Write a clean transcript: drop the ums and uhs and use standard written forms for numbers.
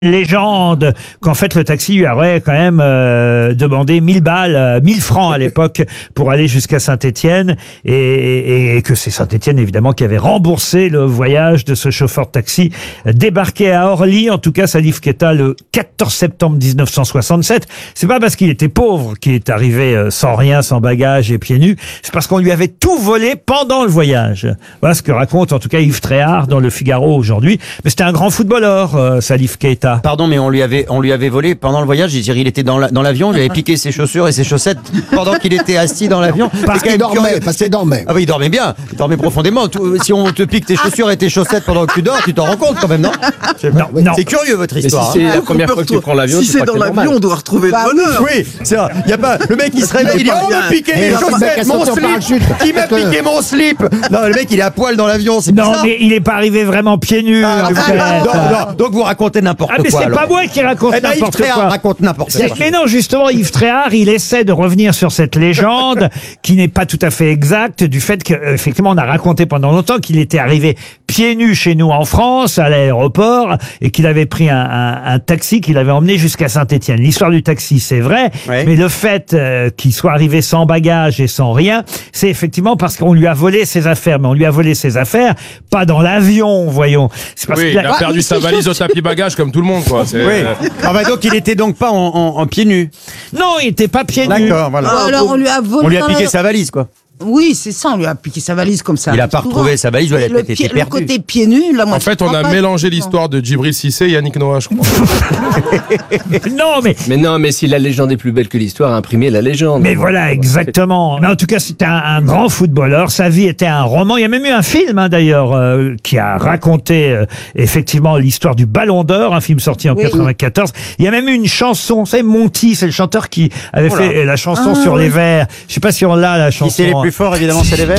légende qu'en fait le taxi lui aurait quand même demandé 1000 balles, 1000 francs à l'époque pour aller jusqu'à Saint-Étienne et que c'est Saint-Étienne évidemment qui avait remboursé le voyage de ce chauffeur de taxi débarqué à Orly, en tout cas Salif Keita, le 14 septembre 1967. C'est pas parce qu'il était pauvre qu'il est arrivé sans rien, sans bagage et pieds nus, c'est parce qu'on lui avait tout volé pendant le voyage. Voilà ce que raconte en tout cas Yves Tréhard dans le Figaro aujourd'hui. Mais c'était un grand footballeur, Salif Keita. Pardon, mais on lui avait volé pendant le voyage. Je veux dire, il était dans l'avion, il avait piqué ses chaussures et ses chaussettes pendant qu'il était assis dans l'avion. Parce qu'il dormait. Ah oui, il dormait bien, il dormait profondément. Si on te pique tes chaussures et tes chaussettes pendant que tu dors, tu t'en rends compte quand même, non? Non. C'est curieux votre Mais histoire. si c'est la première fois que tu prends l'avion, Si c'est dans l'avion, on doit retrouver le bonheur. Oui, c'est vrai. Y a pas le mec qui se réveille, il dit on m'a piqué mes chaussettes, mon slip. Qui m'a piqué mon slip? Non, le mec il est à poil dans l'avion, c'est bizarre. Non, mais il est pas arrivé vraiment pieds nus. Non, donc vous racontez n'importe quoi. Mais c'est pas moi qui raconte Yves n'importe Tréhard quoi. raconte n'importe quoi. Mais non, justement, Yves Tréhard, il essaie de revenir sur cette légende qui n'est pas tout à fait exacte du fait qu'effectivement, on a raconté pendant longtemps qu'il était arrivé pieds nus chez nous en France, à l'aéroport, et qu'il avait pris un taxi qu'il avait emmené jusqu'à Saint-Étienne. L'histoire du taxi, c'est vrai, Ouais. mais le fait qu'il soit arrivé sans bagage et sans rien, c'est effectivement parce qu'on lui a volé ses affaires. Mais on lui a volé ses affaires, pas dans l'avion, voyons. C'est parce Oui, qu'il il a perdu sa valise au tapis bagage comme tout le monde, quoi. C'est- Oui. Ah bah donc il était donc pas en pieds nus. Non, il était pas pieds nus. D'accord, voilà. Alors on lui a volé. On lui a piqué sa valise, quoi. Oui, c'est ça, on lui a piqué sa valise comme ça. Il a pas Souvent. retrouvé sa valise, ou elle a Et le peut-être été le perdue. côté pieds nus, là, moi. En fait, je on comprends a pas. mélangé l'histoire de Djibril Cissé et Yannick Noah, je crois. Non, mais Mais non, mais si la légende est plus belle que l'histoire, imprimez la légende. Mais voilà, exactement. Mais en tout cas, c'était un grand footballeur. Sa vie était un roman. Il y a même eu un film, d'ailleurs, qui a raconté effectivement l'histoire du Ballon d'Or, un film sorti en 94. Il y a même eu une chanson. C'est Monty, c'est le chanteur qui avait fait la chanson sur les vers. Je sais pas si on l'a, la chanson. Qui c'est les plus forts, évidemment, c'est les Verts.